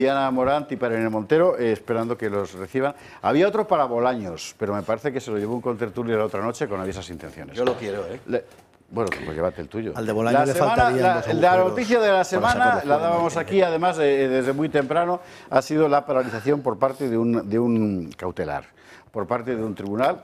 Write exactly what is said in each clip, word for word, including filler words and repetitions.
Diana Morant y para Irene Montero, eh, esperando que los reciban. Había otro para Bolaños, pero me parece que se lo llevó un contertulio la otra noche con avisas intenciones. Yo lo quiero, ¿eh? Le, bueno, pues llévate el tuyo. Al de Bolaños le semana, faltarían la, los la noticia de la semana, la dábamos aquí, además, eh, desde muy temprano, ha sido la paralización por parte de un, de un cautelar, por parte de un tribunal,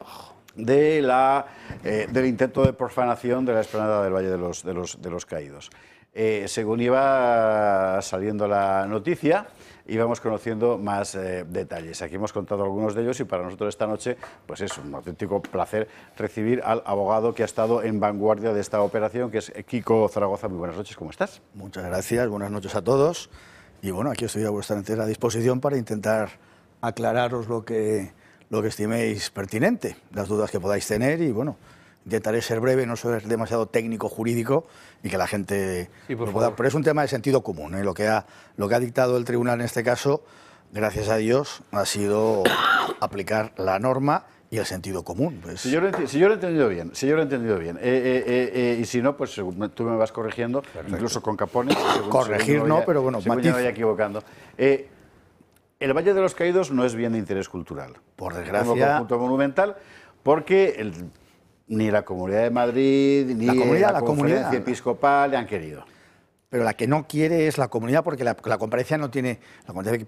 de la, eh, del intento de profanación de la explanada del Valle de los, de los, de los Caídos. Eh, según iba saliendo la noticia, íbamos conociendo más eh, detalles. Aquí hemos contado algunos de ellos y para nosotros esta noche pues es un auténtico placer recibir al abogado que ha estado en vanguardia de esta operación, que es Kiko Zaragoza. Muy buenas noches, ¿cómo estás? Muchas gracias, buenas noches a todos. Y bueno, aquí estoy a vuestra entera disposición para intentar aclararos lo que, lo que estiméis pertinente, las dudas que podáis tener y bueno, intentaré ser breve, no ser demasiado técnico, jurídico y que la gente sí, por lo pueda... Pero es un tema de sentido común, ¿eh? Lo que ha, lo que ha dictado el tribunal en este caso, gracias a Dios, ha sido aplicar la norma y el sentido común. Pues... Si, yo lo si yo lo he entendido bien, si yo lo he entendido bien, eh, eh, eh, eh, y si no, pues tú me vas corrigiendo, perfecto, incluso con Capone. Según, Corregir según no, vaya, pero bueno, según matiz. me vaya equivocando. Eh, el Valle de los Caídos no es bien de interés cultural. Por desgracia. Como conjunto monumental, porque el, ni la Comunidad de Madrid, ni la, comunidad, la, la Conferencia comunidad. Episcopal le han querido. Pero la que no quiere es la comunidad, porque la, la conferencia no tiene, la Conferencia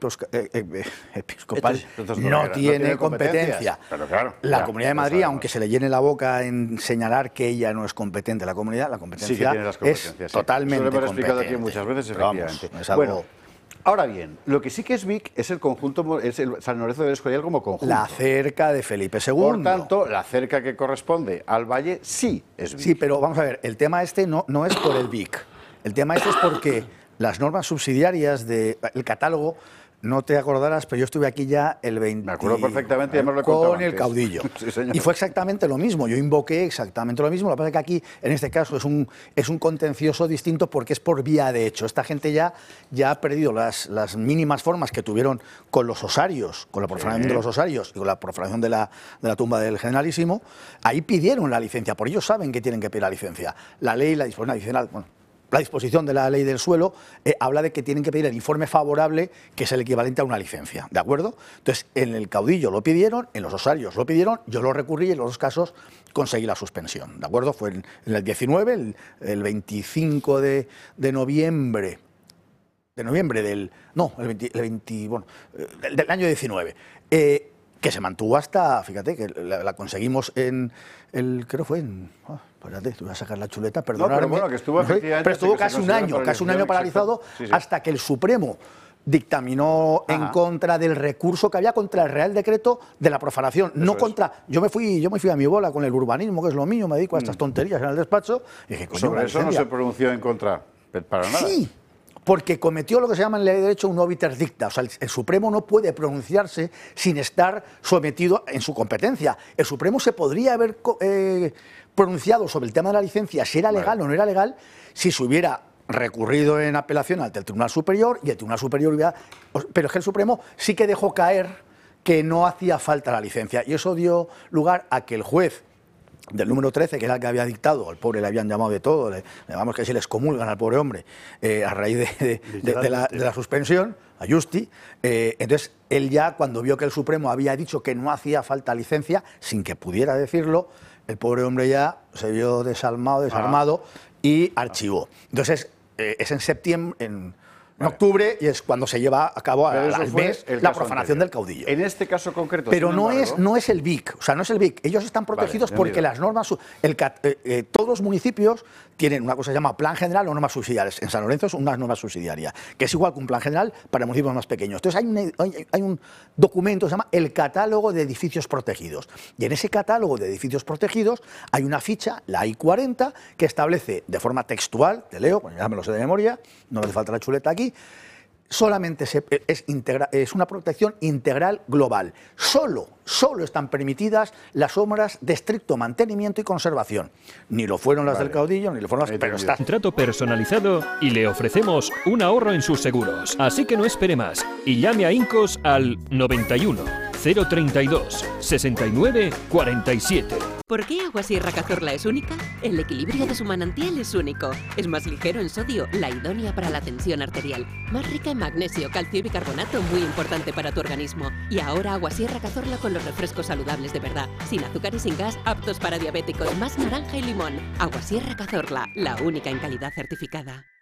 Episcopal Entonces, entonces no, no, era, tiene no tiene competencia. Pero claro, la ya, Comunidad de Madrid, aunque se le llene la boca en señalar que ella no es competente, la comunidad, la competencia sí que tiene las competencias, es sí. totalmente competente. Eso lo hemos explicado competente. aquí muchas veces, Pero efectivamente. Vamos, es algo... Bueno, ahora bien, lo que sí que es Vic es el conjunto, es el San Lorenzo del Escorial como conjunto. La cerca de Felipe segundo. Por tanto, la cerca que corresponde al valle sí es Vic. Sí, pero vamos a ver, el tema este no, no es por el Vic. El tema este es porque las normas subsidiarias del catálogo, no te acordarás, pero yo estuve aquí ya el veinte... Me acuerdo perfectamente, ya me lo he con contado el antes. caudillo. Sí, señor. Y fue exactamente lo mismo, yo invoqué exactamente lo mismo, lo que pasa es que aquí, en este caso, es un, es un contencioso distinto porque es por vía de hecho. Esta gente ya, ya ha perdido las, las mínimas formas que tuvieron con los osarios, con la profanación sí. de los osarios y con la profanación de la, de la tumba del Generalísimo. Ahí pidieron la licencia, por ellos saben que tienen que pedir la licencia. La ley, la disposición adicional... Bueno, la disposición de la ley del suelo eh, habla de que tienen que pedir el informe favorable, que es el equivalente a una licencia, ¿de acuerdo? Entonces, en el caudillo lo pidieron, en los osarios lo pidieron, yo lo recurrí y en los dos casos conseguí la suspensión, ¿de acuerdo? Fue en, en el diecinueve, el, el veinticinco de, de noviembre, de noviembre del, no, el veinte, el veinte bueno, del, del año diecinueve, eh, que se mantuvo hasta, fíjate, que la, la conseguimos en, el, creo que fue en... Oh, espérate, te voy a sacar la chuleta, perdonadme. No, pero bueno, que estuvo efectivamente... Pero estuvo casi un año, casi un año paralizado, sí, sí. hasta que el Supremo dictaminó Ajá. en contra del recurso que había contra el Real Decreto de la profanación, Eso no es. contra... Yo me fui yo me fui a mi bola con el urbanismo, que es lo mío, me dedico a estas tonterías en el despacho, y dije, coño, sobre eso no se pronunció en contra, para nada. Sí, porque cometió lo que se llama en la ley de derecho un obiter dicta. O sea, el, el Supremo no puede pronunciarse sin estar sometido en su competencia. El Supremo se podría haber eh, pronunciado sobre el tema de la licencia, si era legal vale. o no era legal, si se hubiera recurrido en apelación ante el Tribunal Superior y el Tribunal Superior hubiera... Pero es que el Supremo sí que dejó caer que no hacía falta la licencia. Y eso dio lugar a que el juez del número trece, que era el que había dictado, al pobre le habían llamado de todo, le, digamos que se les comulgan al pobre hombre, eh, a raíz de, de, de, de, la, de la suspensión, a Justi, eh, entonces él ya cuando vio que el Supremo había dicho que no hacía falta licencia, sin que pudiera decirlo, el pobre hombre ya se vio desalmado, desarmado ah. y archivó. Entonces eh, es en septiembre... En, En octubre y es cuando se lleva a cabo al, al mes la profanación anterior. del caudillo. En este caso concreto. Pero no es, no es el Vic, o sea, no es el Vic. Ellos están protegidos vale, porque las normas, el, eh, eh, todos los municipios tienen una cosa que se llama plan general o normas subsidiarias. En San Lorenzo es una norma subsidiaria, que es igual que un plan general para municipios más pequeños. Entonces hay un, hay, hay un documento que se llama el catálogo de edificios protegidos. Y en ese catálogo de edificios protegidos hay una ficha, la I cuarenta, que establece de forma textual, te leo, bueno, ya me lo sé de memoria, no me hace falta la chuleta aquí, solamente se, es, integra, es una protección integral global. Solo, solo están permitidas las obras de estricto mantenimiento y conservación. Ni lo fueron las vale. del caudillo, ni lo fueron las... Pero está. Trato personalizado y le ofrecemos un ahorro en sus seguros. Así que no espere más y llame a Incos al noventa y uno, cero treinta y dos, sesenta y nueve, cuarenta y siete. ¿Por qué Agua Sierra Cazorla es única? El equilibrio de su manantial es único. Es más ligero en sodio, la idónea para la tensión arterial. Más rica en magnesio, calcio y bicarbonato, muy importante para tu organismo. Y ahora Agua Sierra Cazorla con los refrescos saludables de verdad. Sin azúcar y sin gas, aptos para diabéticos. Más naranja y limón. Agua Sierra Cazorla, la única en calidad certificada.